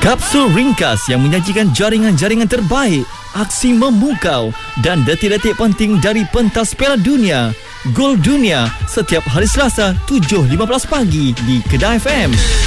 Kapsul ringkas yang menyajikan jaringan-jaringan terbaik, aksi memukau dan detik-detik penting dari pentas Piala Dunia. Gol Dunia setiap hari Selasa 7.15 pagi di Kedah FM.